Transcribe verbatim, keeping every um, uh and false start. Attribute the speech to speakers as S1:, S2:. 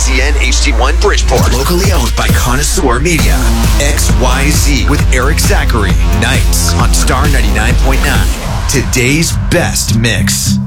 S1: Z N H D one Bridgeport. Locally owned by Connoisseur Media. X Y Z with Eric Zachary. Nights on Star ninety-nine point nine. Today's best mix.